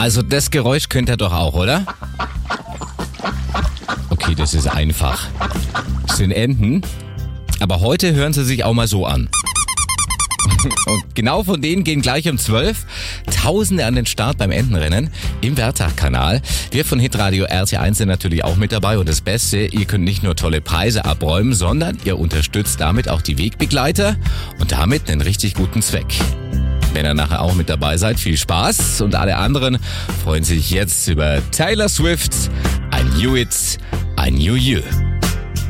Also das Geräusch könnt ihr doch auch, oder? Okay, das ist einfach. Das sind Enten. Aber heute hören sie sich auch mal so an. Und genau von denen gehen gleich um 12 Tausende an den Start beim Entenrennen im Wärterkanal. Wir von Hitradio RT1 sind natürlich auch mit dabei. Und das Beste, ihr könnt nicht nur tolle Preise abräumen, sondern ihr unterstützt damit auch die Wegbegleiter und damit einen richtig guten Zweck. Wenn ihr nachher auch mit dabei seid, viel Spaß. Und alle anderen freuen sich jetzt über Taylor Swift, I Knew It, I Knew You.